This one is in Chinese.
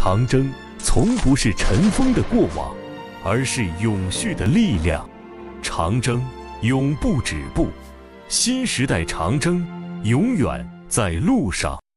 长征从不是尘封的过往，而是永续的力量。长征永不止步，新时代长征永远在路上。